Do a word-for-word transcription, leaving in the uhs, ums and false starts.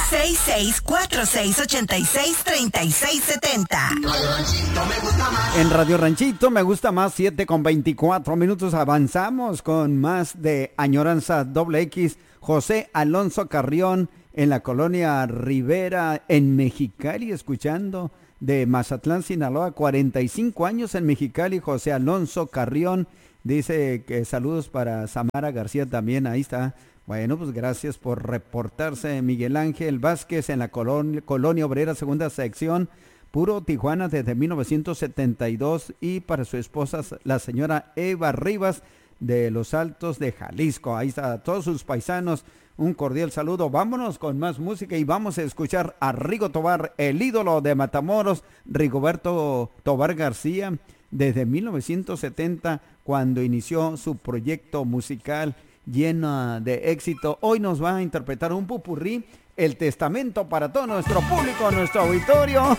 seis seis cuatro seis ocho seis tres seis siete cero. En Radio Ranchito me gusta más, siete con veinticuatro minutos. Avanzamos con más de Añoranza Doble X. José Alonso Carrión en la colonia Rivera en Mexicali, escuchando de Mazatlán, Sinaloa, cuarenta y cinco años en Mexicali. José Alonso Carrión dice que saludos para Samara García también, ahí está. Bueno, pues gracias por reportarse. Miguel Ángel Vázquez en la colonia, colonia Obrera, segunda sección, Puro Tijuana, desde mil novecientos setenta y dos, y para su esposa, la señora Eva Rivas, de Los Altos de Jalisco. Ahí está, a todos sus paisanos, un cordial saludo. Vámonos con más música y vamos a escuchar a Rigo Tobar, el ídolo de Matamoros, Rigoberto Tobar García, desde mil novecientos setenta, cuando inició su proyecto musical lleno de éxito. Hoy nos va a interpretar un popurrí, El Testamento, para todo nuestro público, nuestro auditorio.